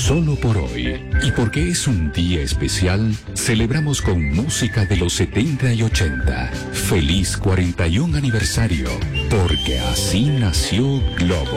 Solo por hoy, y porque es un día especial, celebramos con música de los 70 y 80. Feliz 41 aniversario, porque así nació Globo.